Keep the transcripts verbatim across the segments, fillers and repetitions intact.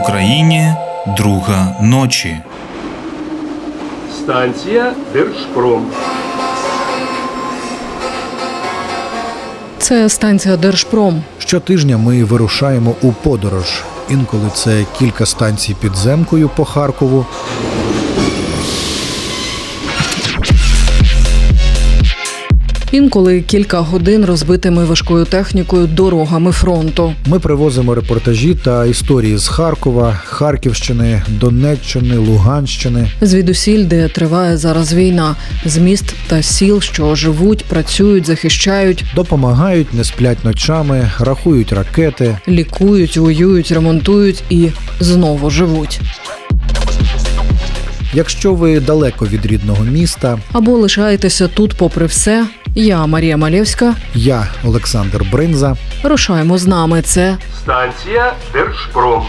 Україні друга ночі. Станція Держпром. Це станція Держпром. Щотижня ми вирушаємо у подорож. Інколи це кілька станцій підземкою по Харкову. Інколи кілька годин розбитими важкою технікою дорогами фронту. Ми привозимо репортажі та історії з Харкова, Харківщини, Донеччини, Луганщини. Звідусіль, де триває зараз війна. З міст та сіл, що живуть, працюють, захищають. Допомагають, не сплять ночами, рахують ракети. Лікують, воюють, ремонтують і знову живуть. Якщо ви далеко від рідного міста, або лишаєтеся тут попри все, я Марія Малєвська, я Олександр Бринза. Рушаємо з нами. Це Станція Держпром.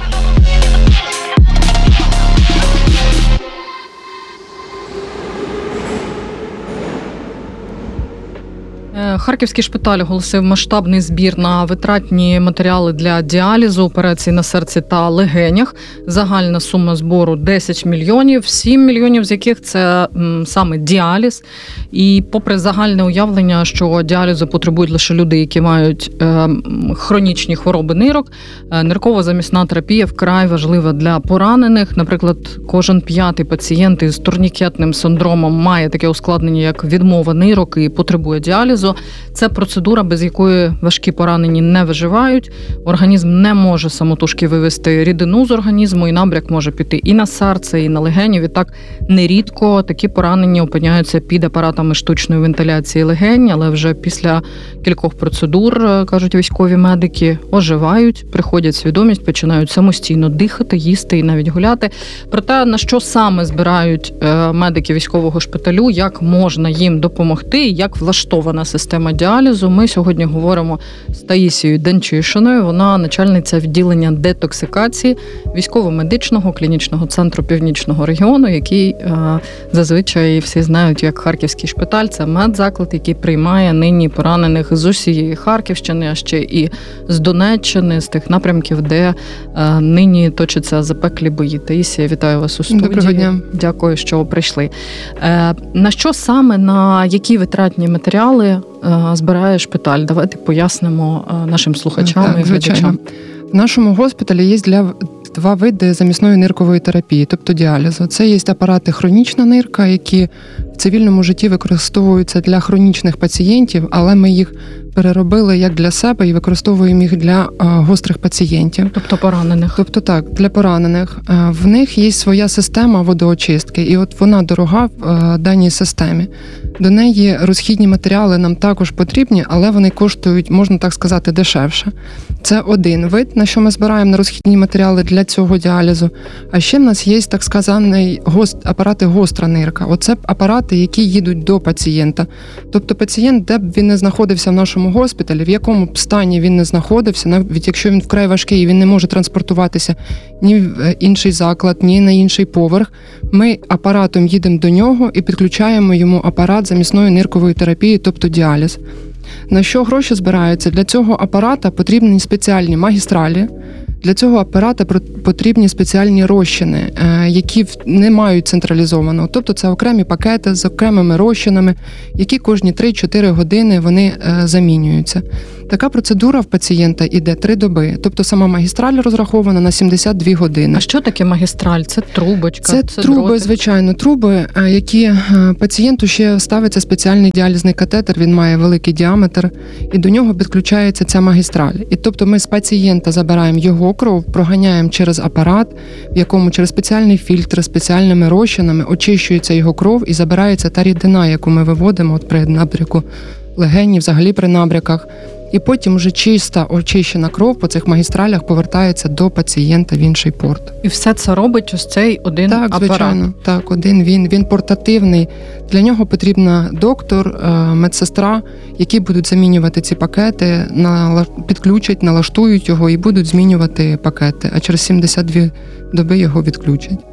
Харківський шпиталь оголосив масштабний збір на витратні матеріали для діалізу, операцій на серці та легенях. Загальна сума збору десять мільйонів, сім мільйонів з яких це м, саме діаліз. І попри загальне уявлення, що діалізу потребують лише люди, які мають е, хронічні хвороби нирок, е, нирково-замісна терапія вкрай важлива для поранених. Наприклад, кожен п'ятий пацієнт із турнікетним синдромом має таке ускладнення, як відмова нирок і потребує діалізу. Це процедура, без якої важкі поранені не виживають. Організм не може самотужки вивести рідину з організму, і набряк може піти і на серце, і на легені. Відтак, нерідко такі поранені опиняються під апаратами штучної вентиляції легень, але вже після кількох процедур, кажуть військові медики, оживають, приходять свідомість, починають самостійно дихати, їсти і навіть гуляти. Про те, на що саме збирають медики військового шпиталю, як можна їм допомогти, як влаштована система діалізу, ми сьогодні говоримо з Таїсією Данчишиною. Вона начальниця відділення детоксикації військово-медичного клінічного центру Північного регіону, який е, зазвичай всі знають як Харківський шпиталь. Це медзаклад, який приймає нині поранених з усієї Харківщини, а ще і з Донеччини, з тих напрямків, де е, нині точаться запеклі бої. Таїсія, вітаю вас у студії. Доброго дня. Дякую, що прийшли. Е, на що саме, на які витратні матеріали збирає шпиталь? Давайте пояснимо нашим слухачам так, і глядачам. Звичайно. В нашому госпіталі є для два види замісної ниркової терапії, тобто діалізу. Це є апарати хронічна нирка, які в цивільному житті використовуються для хронічних пацієнтів, але ми їх переробили як для себе і використовуємо їх для а, гострих пацієнтів. Тобто поранених. Тобто так, для поранених. А, в них є своя система водоочистки, і от вона дорога в а, даній системі. До неї розхідні матеріали нам також потрібні, але вони коштують, можна так сказати, дешевше. Це один вид, на що ми збираємо на розхідні матеріали для цього діалізу. А ще в нас є, так сказаний, гост, апарати гостра нирка. Оце апарати, які їдуть до пацієнта. Тобто пацієнт, де б він не знаходився в нашому госпіталі, в якому б стані він не знаходився, навіть якщо він вкрай важкий і він не може транспортуватися ні в інший заклад, ні на інший поверх, ми апаратом їдемо до нього і підключаємо йому апарат замісної ниркової терапії, тобто діаліз. На що гроші збираються? Для цього апарата потрібні спеціальні магістралі, для цього апарата потрібні спеціальні розчини, які не мають централізованого. Тобто це окремі пакети з окремими розчинами, які кожні три-чотири години вони замінюються. Така процедура в пацієнта йде три доби. Тобто сама магістраль розрахована на сімдесят дві години. А що таке магістраль? Це трубочка? Це, це труби, дротик? Звичайно, труби, які пацієнту ще ставиться спеціальний діалізний катетер, він має великий діаметр, і до нього підключається ця магістраль. І тобто ми з пацієнта забираємо його кров, проганяємо через апарат, в якому через спеціальний фільтр, спеціальними розчинами очищується його кров і забирається та рідина, яку ми виводимо от при набряку легені, взагалі при набряках. І потім вже чиста, очищена кров по цих магістралях повертається до пацієнта в інший порт. І все це робить ось цей один так, апарат? Звичайно, так, один він. Він портативний. Для нього потрібна доктор, медсестра, які будуть замінювати ці пакети, підключать, налаштують його і будуть змінювати пакети. А через сімдесят дві доби його відключать.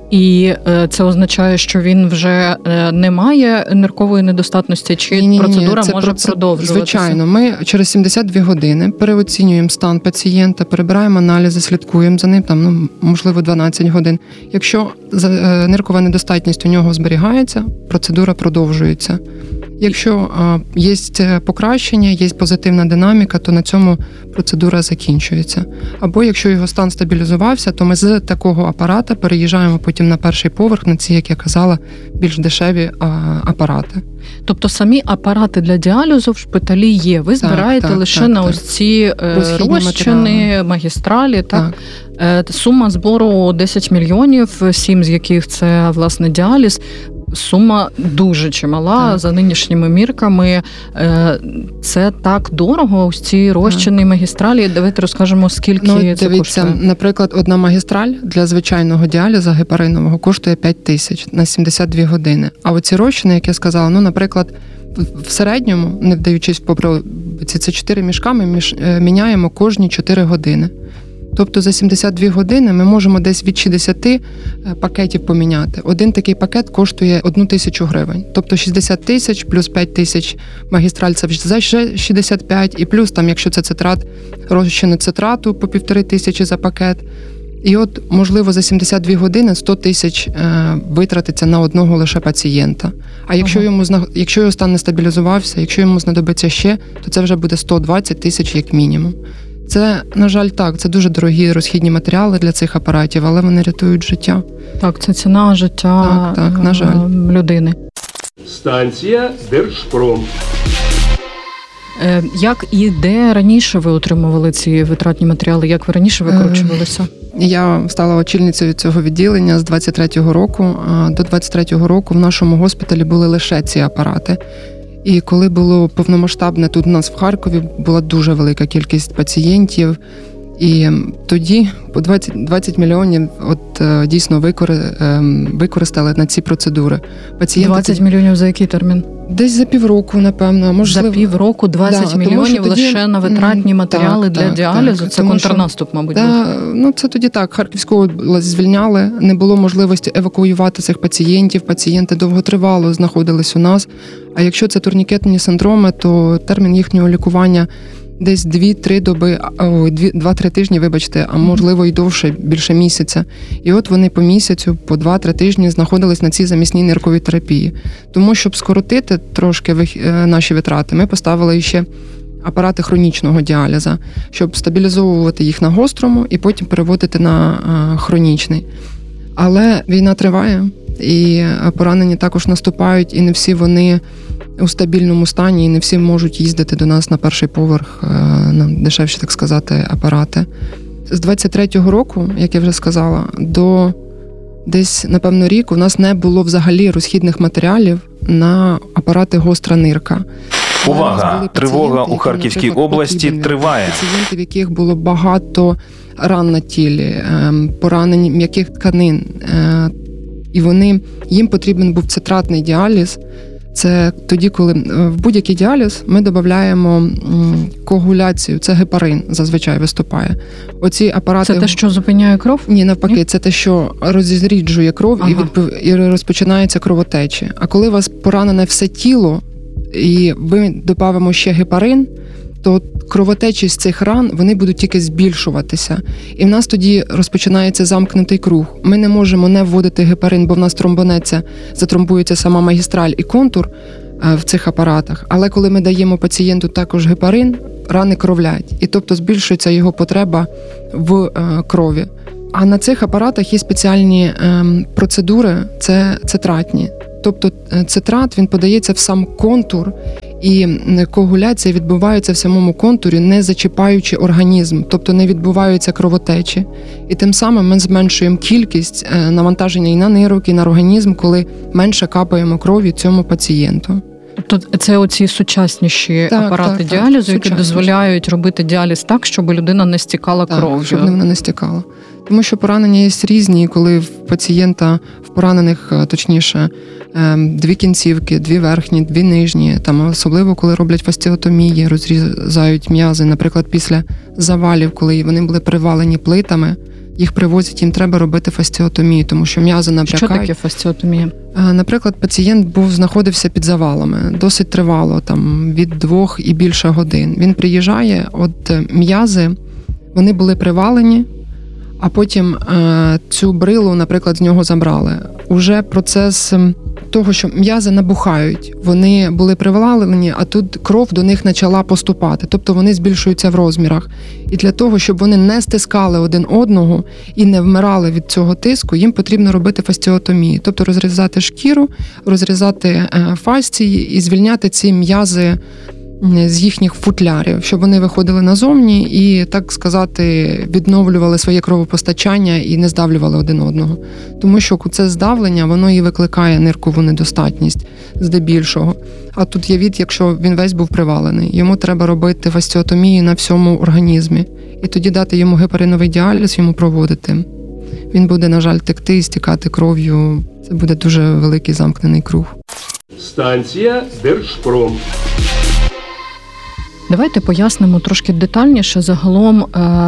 І е, це означає, що він вже е, не має ниркової недостатності, чи Ні-ні-ні, процедура це може проце- продовжуватися? Звичайно, ми через сімдесят дві години переоцінюємо стан пацієнта, перебираємо аналізи, слідкуємо за ним, там, ну, можливо, дванадцять годин. Якщо за- е, ниркова недостатність у нього зберігається, процедура продовжується. Якщо е, є покращення, є позитивна динаміка, то на цьому процедура закінчується. Або якщо його стан стабілізувався, то ми з такого апарата переїжджаємо потім на перший поверх, на ці, як я казала, більш дешеві а, апарати. Тобто самі апарати для діалізу в шпиталі є. Ви збираєте так, лише так, на так. ось ці е, Розхідні розчини, матеріали. магістралі. Так? Так. Е, Сума збору десять мільйонів, сім з яких це, власне, діаліз. Сума дуже чимала, Так. за нинішніми мірками. Е, Це так дорого, ось ці розчини, магістралі. Давайте розкажемо, скільки Ну, це дивіться, коштує. наприклад, одна магістраль для звичайного діаліза гепаринового коштує п'ять тисяч на сімдесят дві години. А оці розчини, як я сказала, ну, наприклад, в середньому, не вдаючись в попробці, це чотири мішка ми між, е, міняємо кожні чотири години. Тобто за сімдесят дві години ми можемо десь від шістдесят пакетів поміняти. Один такий пакет коштує одну тисячу гривень. Тобто шістдесят тисяч плюс п'ять тисяч магістраль – це вже шістдесят п'ять, і плюс там, якщо це цитрат, розчини цитрату по півтори тисячі за пакет. І от, можливо, за сімдесят дві години сто тисяч е, витратиться на одного лише пацієнта. А якщо, Ага. йому, зна- якщо його стан не стабілізувався, якщо йому знадобиться ще, то це вже буде сто двадцять тисяч як мінімум. Це, на жаль, так, це дуже дорогі розхідні матеріали для цих апаратів, але вони рятують життя. Так, це ціна життя Так, так, на жаль. е, людини. Станція Держпром. Е, Як і де раніше ви отримували ці витратні матеріали? Як ви раніше викручувалися? Я стала очільницею цього відділення з двадцять третього року. А До двадцять третього року в нашому госпіталі були лише ці апарати. І коли було повномасштабне тут у нас в Харкові, була дуже велика кількість пацієнтів. І тоді по двадцять, двадцять мільйонів от е, дійсно викори- е, використали на ці процедури. Пацієнти двадцять мільйонів за який термін? десь за півроку, напевно, можливо. За півроку двадцять Да, тому мільйонів що тоді- лише на витратні М, матеріали так, для так, діалізу. так. Це Тому що- контрнаступ, мабуть, був. Да, ну це тоді так. Харківську область звільняли, не було можливості евакуювати цих пацієнтів. Пацієнти довготривало знаходились у нас. А якщо це турнікетні синдроми, то термін їхнього лікування десь дві-три доби, ой, дві, два-три тижні, вибачте, а можливо й довше, більше місяця. І от вони по місяцю, по два-три тижні знаходились на цій замісній нирковій терапії. Тому, щоб скоротити трошки вих- е, наші витрати, ми поставили ще апарати хронічного діаліза, щоб стабілізовувати їх на гострому і потім переводити на е, хронічний. Але війна триває, і поранені також наступають, і не всі вони у стабільному стані, і не всі можуть їздити до нас на перший поверх, е, на дешевші, так сказати, апарати. З двадцять третього року, як я вже сказала, до десь, напевно, рік у нас не було взагалі розхідних матеріалів на апарати гостра нирка. Увага! У нас були Тривога пацієнти, у які, Харківській наприклад, області потрібні. триває. Пацієнтів, яких було багато ран на тілі, ем, поранень м'яких тканин. Е, І вони, їм потрібен був цитратний діаліз. Це тоді, коли е, в будь-який діаліз ми додаємо м, коагуляцію, це гепарин зазвичай виступає. Оці апарати... Це те, що зупиняє кров? Ні, навпаки, Ні? це те, що розріджує кров і, Ага. відпов... і розпочинається кровотечі. А коли у вас поранене все тіло, і ви додамо ще гепарин, то кровотечі з цих ран вони будуть тільки збільшуватися. І в нас тоді розпочинається замкнутий круг. Ми не можемо не вводити гепарин, бо в нас тромбонеться, затромбується сама магістраль і контур е, в цих апаратах. Але коли ми даємо пацієнту також гепарин, рани кровлять. І тобто збільшується його потреба в е, крові. А на цих апаратах є спеціальні е, процедури, це цитратні. Тобто е, цитрат, він подається в сам контур, і коагуляція відбувається в самому контурі, не зачіпаючи організм, тобто не відбуваються кровотечі. І тим самим ми зменшуємо кількість е, навантаження і на нирок, і на організм, коли менше капаємо крові цьому пацієнту. Тобто це оці сучасніші Так, апарати так, так, діалізу, які сучасніші. дозволяють робити діаліз так, щоб людина не стікала Так, кров'ю. щоб вона не стікала. Тому що поранення є різні, і коли в пацієнта, в поранених, точніше, дві кінцівки, дві верхні, дві нижні, там особливо, коли роблять фасціотомії, розрізають м'язи, наприклад, після завалів, коли вони були привалені плитами, їх привозять, їм треба робити фасціотомію, тому що м'язи набрякають. Що таке фасціотомія? Наприклад, пацієнт був знаходився під завалами досить тривало, там від двох і більше годин. Він приїжджає, от м'язи, вони були привалені, а потім е, цю брилу, наприклад, з нього забрали. Уже процес того, що м'язи набухають, вони були привалені, а тут кров до них почала поступати, тобто вони збільшуються в розмірах. І для того, щоб вони не стискали один одного і не вмирали від цього тиску, їм потрібно робити фасціотомію, тобто розрізати шкіру, розрізати фасції і звільняти ці м'язи з їхніх футлярів, щоб вони виходили назовні і, так сказати, відновлювали своє кровопостачання і не здавлювали один одного. Тому що це здавлення, воно і викликає ниркову недостатність здебільшого. А тут є від, якщо він весь був привалений. Йому треба робити фасціотомію на всьому організмі. І тоді дати йому гепариновий діаліз, йому проводити. Він буде, на жаль, текти і стікати кров'ю. Це буде дуже великий замкнений круг. Станція Держпром. Давайте пояснимо трошки детальніше загалом,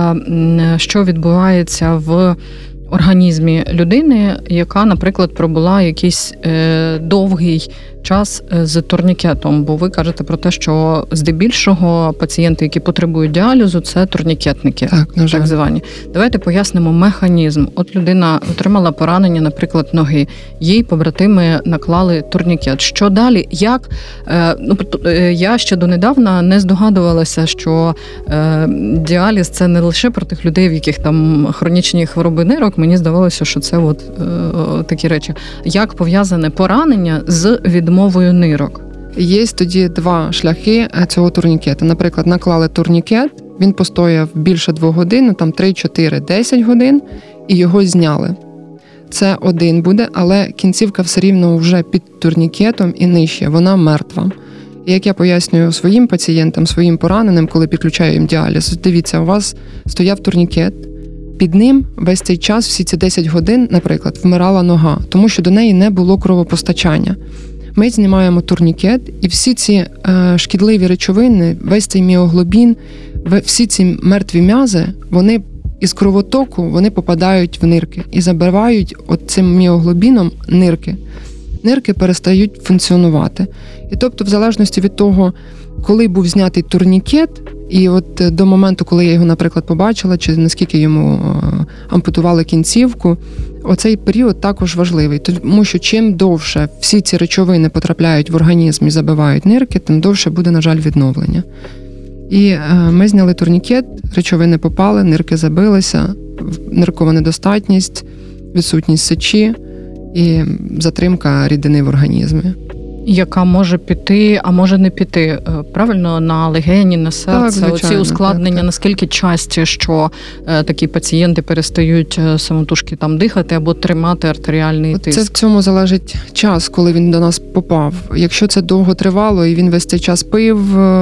що відбувається в організмі людини, яка, наприклад, пробула якийсь довгий час з турнікетом. Бо ви кажете про те, що здебільшого пацієнти, які потребують діалізу, це турнікетники, так, на жаль. так звані. Давайте пояснимо механізм. От людина отримала поранення, наприклад, ноги. Їй побратими наклали турнікет. Що далі? Як? Ну, я ще донедавна не здогадувалася, що діаліз – це не лише про тих людей, в яких там хронічні хвороби нирок. Мені здавалося, що це от такі речі. Як пов'язане поранення з відмовою нирок? Є тоді два шляхи цього турнікета. Наприклад, наклали турнікет, він постояв більше двох годин, там три, чотири, десять годин, і його зняли. Це один буде, але кінцівка все рівно вже під турнікетом і нижче, вона мертва. І як я пояснюю своїм пацієнтам, своїм пораненим, коли підключаю їм діаліз, дивіться, у вас стояв турнікет, під ним весь цей час, всі ці десять годин, наприклад, вмирала нога, тому що до неї не було кровопостачання. Ми знімаємо турнікет, і всі ці е, шкідливі речовини, весь цей міоглобін, всі ці мертві м'язи, вони із кровотоку вони попадають в нирки і забивають от цим міоглобіном нирки. Нирки перестають функціонувати. І тобто, в залежності від того, коли був знятий турнікет, і от до моменту, коли я його, наприклад, побачила, чи наскільки йому ампутували кінцівку, оцей період також важливий, тому що чим довше всі ці речовини потрапляють в організм і забивають нирки, тим довше буде, на жаль, відновлення. І ми зняли турнікет, речовини попали, нирки забилися, ниркова недостатність, відсутність сечі і затримка рідини в організмі. Яка може піти, а може не піти, правильно, на легені, на серце, так, оці ускладнення, так, так. Наскільки часті, що е, такі пацієнти перестають самотужки там дихати або тримати артеріальний От тиск? Це в цьому залежить час, коли він до нас попав. Якщо це довго тривало і він весь цей час пив,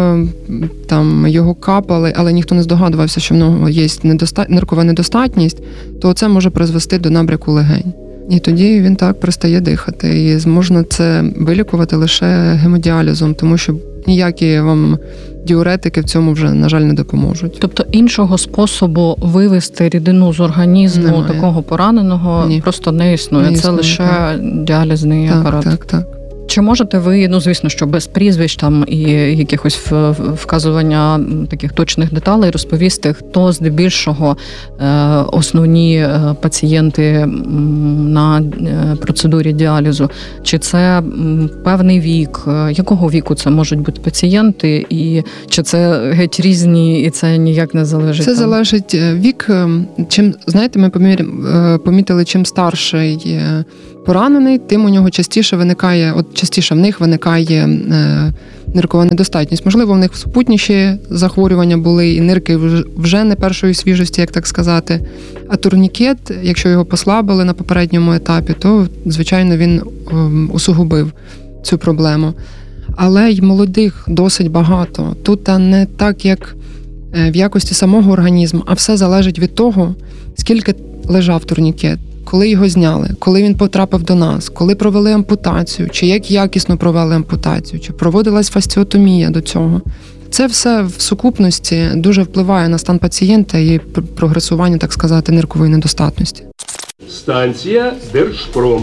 там його капали, але ніхто не здогадувався, що в нього є недоста... ниркова недостатність, то це може призвести до набряку легень. І тоді він так перестає дихати. І можна це вилікувати лише гемодіалізом, тому що ніякі вам діуретики в цьому вже, на жаль, не допоможуть. Тобто іншого способу вивести рідину з організму Немає. Такого пораненого Ні. просто не існує. Не існує, це лише так. діалізний так, апарат. Так, так. Чи можете ви, ну звісно, що без прізвищ там і якихось вказування таких точних деталей розповісти, хто здебільшого основні пацієнти на процедурі діалізу? Чи це певний вік? Якого віку це можуть бути пацієнти? І чи це геть різні, і це ніяк не залежить? Це там? Залежить вік. Чим, знаєте, ми помітили, чим старший поранений, тим у нього частіше виникає, от частіше в них виникає е, ниркова недостатність. Можливо, в них супутніші захворювання були, і нирки вже не першої свіжості, як так сказати. А турнікет, якщо його послабили на попередньому етапі, то, звичайно, він е, усугубив цю проблему. Але й молодих досить багато. Тут не так, як в якості самого організму, а все залежить від того, скільки лежав турнікет, коли його зняли, коли він потрапив до нас, коли провели ампутацію, чи як якісно провели ампутацію, чи проводилась фасціотомія до цього. це все в сукупності дуже впливає на стан пацієнта і пр- прогресування, так сказати, ниркової недостатності. Станція Держпром.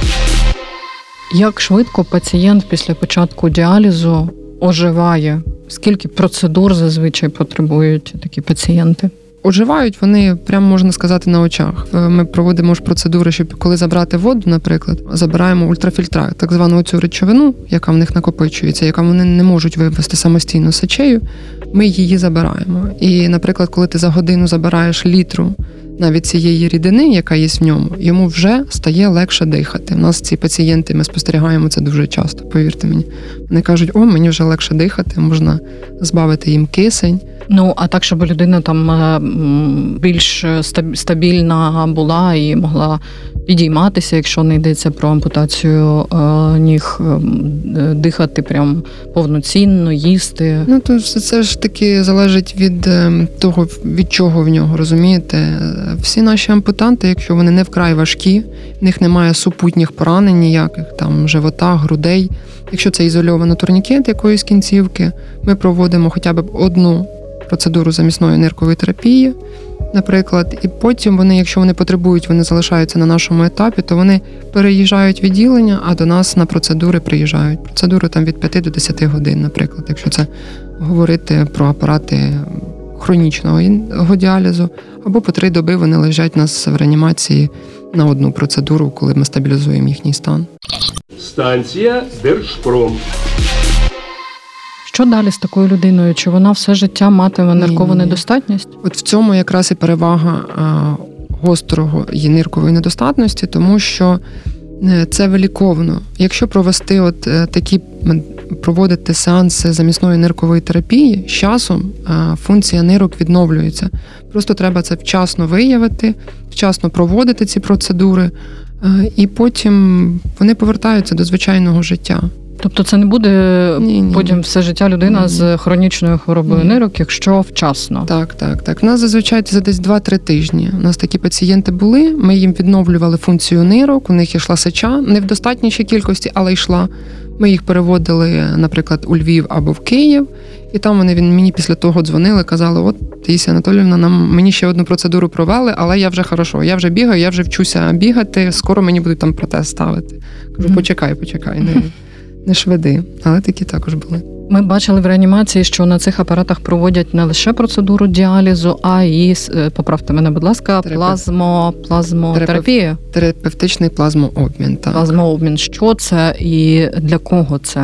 Як швидко пацієнт після початку діалізу оживає? Скільки процедур зазвичай потребують такі пацієнти? Оживають вони, прямо можна сказати, на очах. Ми проводимо ж процедури, щоб коли забрати воду, наприклад, забираємо ультрафільтрат, так звану цю речовину, яка в них накопичується, яка вони не можуть вивести самостійно сечею, ми її забираємо. І, наприклад, коли ти за годину забираєш літру навіть цієї рідини, яка є в ньому, йому вже стає легше дихати. У нас ці пацієнти, ми спостерігаємо це дуже часто, повірте мені. Вони кажуть, о, мені вже легше дихати, можна збавити їм кисень. Ну, а так, щоб людина там е, м, більш стаб- стабільна була і могла підійматися, якщо не йдеться про ампутацію е, ніг, е, дихати прям повноцінно, їсти. Ну, то все це ж таки залежить від е, того, від чого в нього, розумієте? Всі наші ампутанти, якщо вони не вкрай важкі, в них немає супутніх поранень ніяких, там, живота, грудей. Якщо це ізольовано турнікет якоїсь кінцівки, ми проводимо хоча б одну процедуру замісної ниркової терапії, наприклад, і потім вони, якщо вони потребують, вони залишаються на нашому етапі, то вони переїжджають відділення, а до нас на процедури приїжджають. Процедури там від п'яти до десяти годин, наприклад, якщо це говорити про апарати хронічного діалізу, або по три доби вони лежать у нас в реанімації на одну процедуру, коли ми стабілізуємо їхній стан. Станція Держпром. Що далі з такою людиною? Чи вона все життя матиме ниркову Ні-ні-ні. недостатність? От в цьому якраз і перевага а, гострого і ниркової недостатності, тому що е, це виліковно. Якщо провести от е, такі м, проводити сеанси замісної ниркової терапії, з часом а, функція нирок відновлюється. Просто треба це вчасно виявити, вчасно проводити ці процедури, е, і потім вони повертаються до звичайного життя. Тобто це не буде Ні-ні. потім все життя людина Ні-ні. з хронічною хворобою Ні. нирок, якщо вчасно. Так, так, так. У нас зазвичай це десь два-три тижні. У нас такі пацієнти були, ми їм відновлювали функцію нирок, у них йшла сеча, не в достатнішій кількості, але йшла. Ми їх переводили, наприклад, у Львів або в Київ, і там вони він мені після того дзвонили, казали, от, Таїсія Анатоліївна, нам мені ще одну процедуру провели, але я вже хорошо, я вже бігаю, я вже вчуся бігати, скоро мені будуть там протез ставити. Кажу, Мгм. почекай, почекай, не, не шведи. Але такі також були. Ми бачили в реанімації, що на цих апаратах проводять не лише процедуру діалізу, а і, е, поправте мене, будь ласка, Терапев- плазмо, плазмотерапія, Терапевтичний плазмообмін. Так. плазмообмін. Що це і для кого це?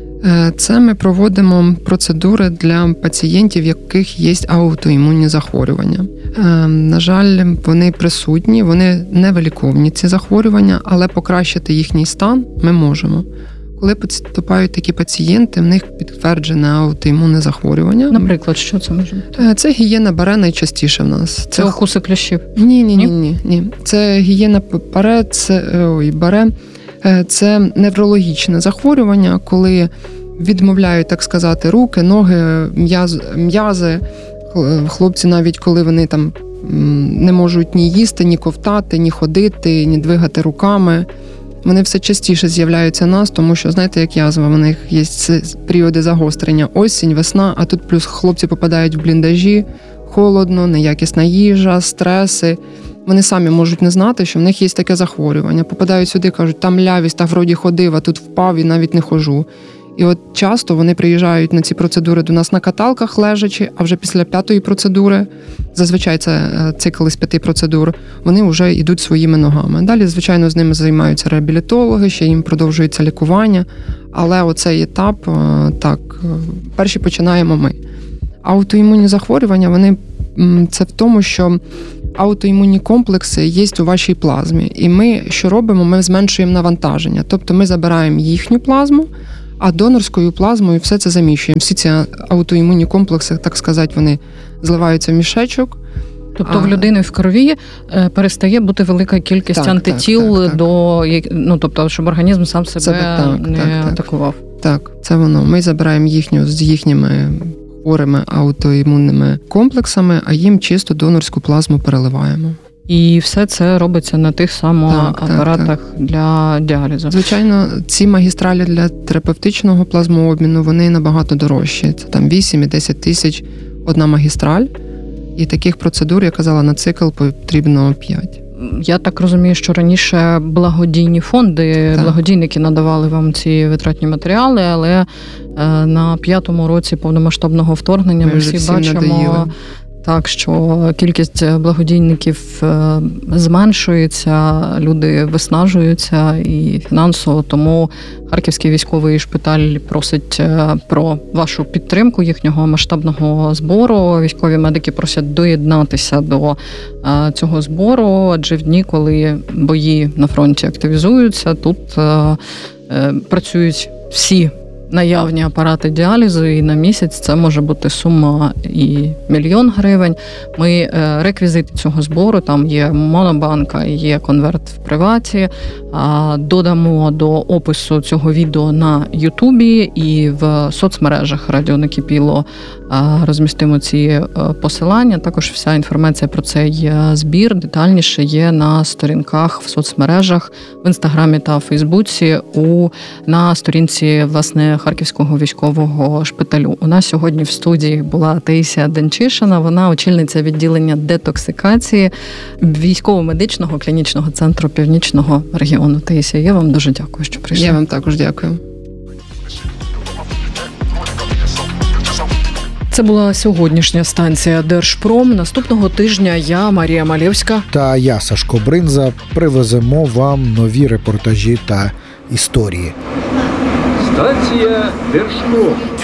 Е, Це ми проводимо процедури для пацієнтів, в яких є аутоімунні захворювання. Е, На жаль, вони присутні, вони невиліковні, ці захворювання, але покращити їхній стан ми можемо. Коли поступають такі пацієнти, в них підтверджене аутоімунне захворювання. Наприклад, що це може бути? Е, Це гієна баре найчастіше в нас. Це укуси кліщів. Ні, ні, ні, Ні? ні, ні. Це гієна баре, це ой, баре. Е, Це неврологічне захворювання, коли відмовляють, так сказати, руки, ноги, м'яз, м'язи. Хл- Хлопці, навіть коли вони там м, не можуть ні їсти, ні ковтати, ні ходити, ні двигати руками. Вони все частіше з'являються у нас, тому що, знаєте, як язва, в них є ці періоди загострення, осінь, весна, а тут плюс хлопці попадають в бліндажі, холодно, неякісна їжа, стреси. Вони самі можуть не знати, що в них є таке захворювання. Попадають сюди, кажуть, там лявість, та вроді ходив, а тут впав і навіть не хожу. І от часто вони приїжджають на ці процедури до нас на каталках лежачи, а вже після п'ятої процедури, зазвичай це е, цикл із п'яти процедур, вони вже йдуть своїми ногами. Далі, звичайно, з ними займаються реабілітологи, ще їм продовжується лікування, але оцей етап, е, так, е, перші починаємо ми. Аутоімунні захворювання, вони м, це в тому, що аутоімунні комплекси є у вашій плазмі. І ми, що робимо, ми зменшуємо навантаження. Тобто ми забираємо їхню плазму, а донорською плазмою все це заміщуємо. Всі ці аутоімунні комплекси, так сказати, вони зливаються в мішечок. Тобто А- в людини в крові е, перестає бути велика кількість Так, антитіл так, так, так. до як- ну, тобто, щоб організм сам себе, Себе, так, не так, так. атакував. Так, це воно. Ми забираємо їхню з їхніми хворими аутоімунними комплексами, а їм чисто донорську плазму переливаємо. І все це робиться на тих самих Так, так, апаратах для діалізу. Звичайно, ці магістралі для терапевтичного плазмообміну, вони набагато дорожчі. Це там вісім і десять тисяч одна магістраль. І таких процедур, я казала, на цикл потрібно п'ять. Я так розумію, що раніше благодійні фонди, Так. благодійники надавали вам ці витратні матеріали, але е, на п'ятому році повномасштабного вторгнення ми, Ми вже всі всім бачимо, надоїли. так, що кількість благодійників е, зменшується, люди виснажуються і фінансово, тому Харківський військовий шпиталь просить е, про вашу підтримку їхнього масштабного збору. Військові медики просять доєднатися до е, цього збору, адже в дні, коли бої на фронті активізуються, тут е, е, працюють всі наявні апарати діалізу, і на місяць це може бути сума і мільйон гривень. Ми е, реквізити цього збору, там є монобанка, є конверт в приваті. А, додамо до опису цього відео на Ютубі і в соцмережах Радіо Накипіло а, розмістимо ці е, посилання. Також вся інформація про цей е, збір детальніше є на сторінках в соцмережах, в Інстаграмі та Фейсбуці, у на сторінці, власне, Харківського військового шпиталю. У нас сьогодні в студії була Таїсія Денчишина, вона очільниця відділення детоксикації військово-медичного клінічного центру Північного регіону. Таїсія, я вам дуже дякую, що прийшли. Я вам також дякую. Це була сьогоднішня станція Держпром. Наступного тижня я, Марія Малєвська, Та я, Сашко Бринза, привеземо вам нові репортажі та історії. Станція Держпром.